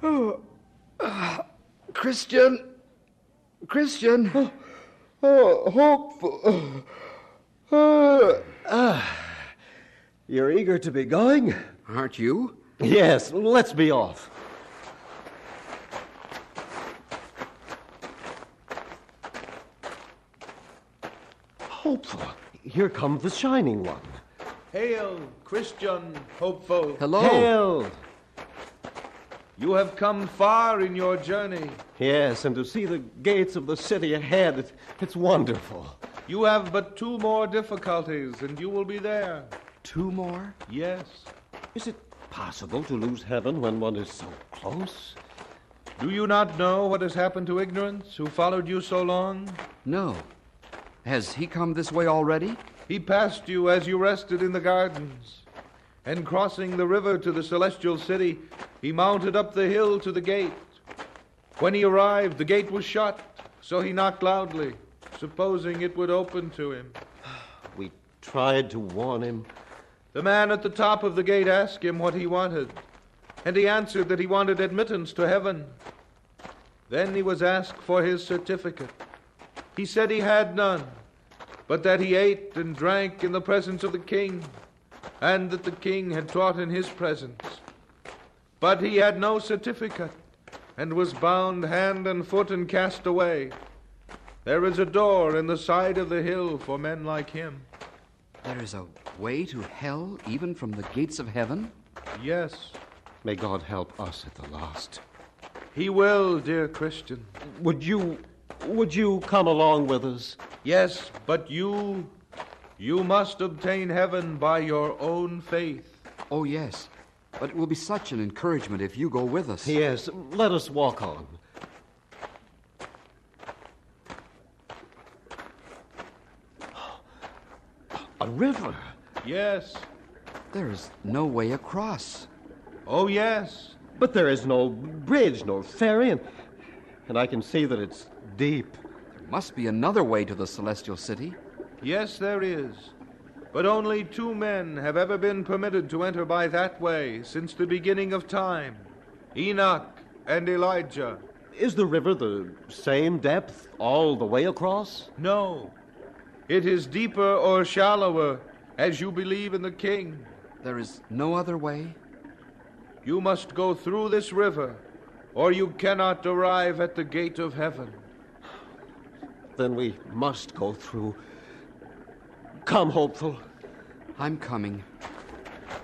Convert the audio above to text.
Christian! Christian! Hopeful. You're eager to be going? Aren't you? Yes, let's be off. Hopeful. Here comes the Shining One. Hail, Christian Hopeful. Hello. Hail! You have come far in your journey. Yes, and to see the gates of the city ahead, it's wonderful. You have but 2 more difficulties, and you will be there. 2 more? Yes. Is it possible to lose heaven when one is so close? Do you not know what has happened to Ignorance, who followed you so long? No. Has he come this way already? He passed you as you rested in the gardens, and crossing the river to the celestial city, he mounted up the hill to the gate. When he arrived, the gate was shut, so he knocked loudly, supposing it would open to him. We tried to warn him. The man at the top of the gate asked him what he wanted, and he answered that he wanted admittance to heaven. Then he was asked for his certificate. He said he had none, but that he ate and drank in the presence of the king, and that the king had taught in his presence. But he had no certificate, and was bound hand and foot and cast away. There is a door in the side of the hill for men like him. There is a way to hell even from the gates of heaven? Yes, May God help us at the last. he will, dear Christian. Would you come along with us? Yes, but you must obtain heaven by your own faith. Oh, yes. But it will be such an encouragement if you go with us. Yes, let us walk on. A river. Yes. There is no way across. Oh, yes. But there is no bridge, no ferry, and I can see that it's deep. There must be another way to the celestial city. Yes, there is. But only 2 men have ever been permitted to enter by that way since the beginning of time, Enoch and Elijah. Is the river the same depth all the way across? No, it is deeper or shallower as you believe in the king. There is no other way? You must go through this river, or you cannot arrive at the gate of heaven. Then we must go through. Come, Hopeful. I'm coming.